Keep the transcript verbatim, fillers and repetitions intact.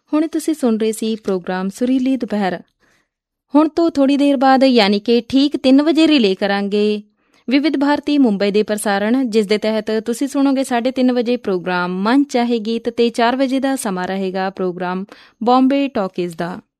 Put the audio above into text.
ਹੁਣ ਤੁਸੀਂ ਸੁਣ ਰਹੇ ਸੀ ਪ੍ਰੋਗਰਾਮ ਸੁਰੀਲੀ ਦੁਪਹਿਰ। ਹੁਣ ਤੋਂ ਥੋੜ੍ਹੀ ਦੇਰ ਬਾਅਦ ਯਾਨੀ ਕਿ ਠੀਕ ਤਿੰਨ ਵਜੇ ਰਿਲੇ ਕਰਾਂਗੇ ਵਿਵਿਧ ਭਾਰਤੀ ਮੁੰਬਈ ਦੇ ਪ੍ਰਸਾਰਣ, ਜਿਸ ਦੇ ਤਹਿਤ ਤੁਸੀਂ ਸੁਣੋਗੇ ਸਾਢੇ ਤਿੰਨ ਵਜੇ ਪ੍ਰੋਗਰਾਮ ਮਨ ਚਾਹੇ ਗੀਤ ਅਤੇ ਚਾਰ ਵਜੇ ਦਾ ਸਮਾਂ ਰਹੇਗਾ ਪ੍ਰੋਗਰਾਮ ਬੋਂਬੇ ਟਾਕੀਜ਼ ਦਾ।